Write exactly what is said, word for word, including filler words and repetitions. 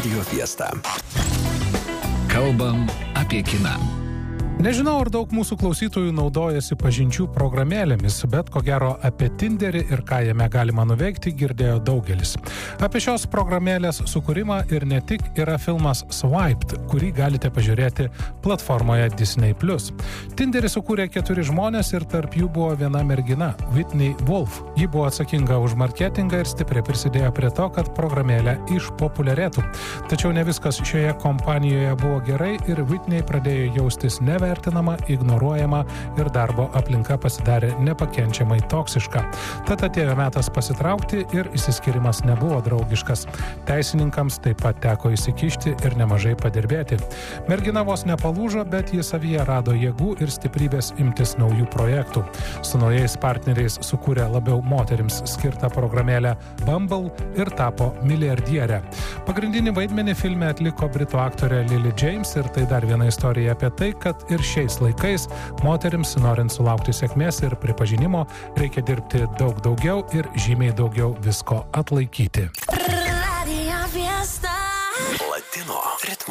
Radio Fiesta. Kalbam apie kiną. Nežinau, ar daug mūsų klausytojų naudojasi pažinčių programėlėmis, bet ko gero apie Tinderį ir ką jame galima nuveikti girdėjo daugelis. Apie šios programėlės sukūrimą ir ne tik yra filmas Swiped, kurį galite pažiūrėti platformoje Disney plus. Tinderį sukūrė keturi žmonės ir tarp jų buvo viena mergina, Whitney Wolf. Ji buvo atsakinga už marketingą ir stipriai prisidėjo prie to, kad programėlė išpopuliarėtų. Tačiau ne viskas šioje kompanijoje buvo gerai ir Whitney pradėjo jaustis nevertinama, ignoruojama ir darbo aplinka pasidarė nepakenčiamai toksiška. Tad atėjo metas pasitraukti ir išsiskyrimas nebuvo draugiškas. Teisininkams taip pat teko įsikišti ir nemažai padirbėti. Mergina vos nepalūžo, bet jis savyje rado jėgų ir stiprybės imtis naujų projektų. Su naujais partneriais sukūrė labiau moterims skirtą programėlę Bumble ir tapo milijardiere. Pagrindinį vaidmenį filme atliko britų aktorė Lily James ir tai dar viena istorija apie tai, kad ir šiais laikais moterims, norint sulaukti sėkmės ir pripažinimo, reikia dirbti daug daugiau ir žymiai daugiau visko atlaikyti. Latino ritmo.